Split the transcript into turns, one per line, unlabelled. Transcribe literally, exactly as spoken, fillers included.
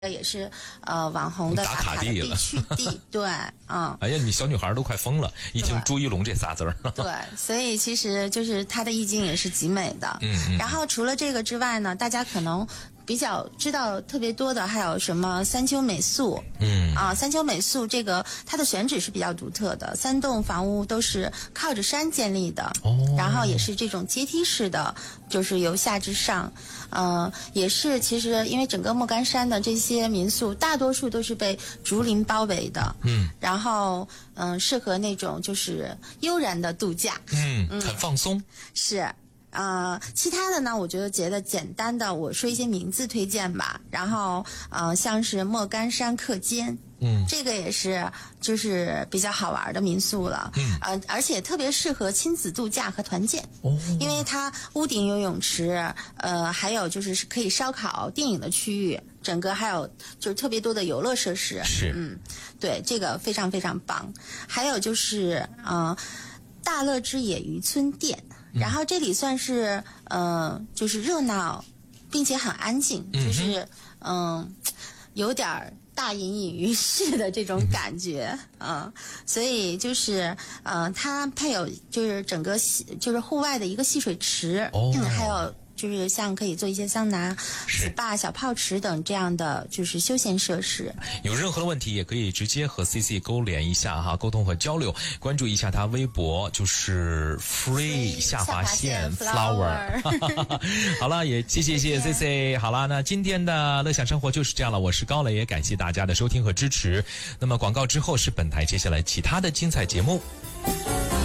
也是呃网红的
打卡地了，
必去地，对，嗯。
哎呀，你小女孩都快疯了，一听朱一龙这仨字儿。
对，所以其实就是它的意境也是极美的。
嗯嗯。
然后除了这个之外呢，大家可能比较知道特别多的还有什么三丘美宿。
嗯。
啊，三丘美宿这个它的选址是比较独特的，三栋房屋都是靠着山建立的。
哦。
然后也是这种阶梯式的，就是由下至上。呃，也是其实因为整个莫干山的这些民宿，大多数都是被竹林包围的。
嗯。
然后嗯、呃，适合那种就是悠然的度假。
嗯，嗯很放松。
是。呃，其他的呢，我觉得觉得简单的，我说一些名字推荐吧。然后，呃，像是莫干山客间，
嗯，
这个也是就是比较好玩的民宿了，
嗯，
呃，而且特别适合亲子度假和团建，
哦，
因为它屋顶有泳池，呃，还有就是是可以烧烤、电影的区域，整个还有就是特别多的游乐设施，
是，
嗯，对，这个非常非常棒。还有就是，呃，大乐之野渔村店。然后这里算是呃，就是热闹，并且很安静，就是嗯、呃，有点大隐隐于市的这种感觉，嗯、呃，所以就是呃，它配有就是整个戏就是户外的一个戏水池，
哦，
嗯，还有。就是像可以做一些桑拿、S P A、小泡池等这样的就是休闲设施。
有任何的问题也可以直接和 C C 勾连一下哈，沟通和交流。关注一下他微博，就是 Free 下划线 Flower。好了，也谢谢谢谢 C C。好了，那今天的乐享生活就是这样了。我是高磊，也感谢大家的收听和支持。那么广告之后是本台接下来其他的精彩节目。